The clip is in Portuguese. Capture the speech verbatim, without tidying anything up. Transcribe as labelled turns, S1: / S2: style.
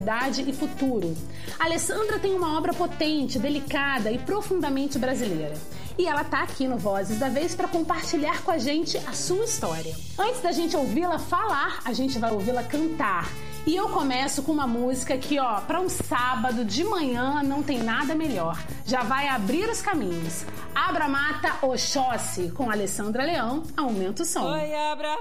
S1: e futuro. A Alessandra tem uma obra potente, delicada e profundamente brasileira. E ela tá aqui no Vozes da Vez para compartilhar com a gente a sua história. Antes da gente ouvi-la falar, a gente vai ouvi-la cantar. E eu começo com uma música que, ó, para um sábado de manhã não tem nada melhor. Já vai abrir os caminhos. Abra Mata Oxóssi com Alessandra Leão. Aumenta o som.
S2: Oi, Abra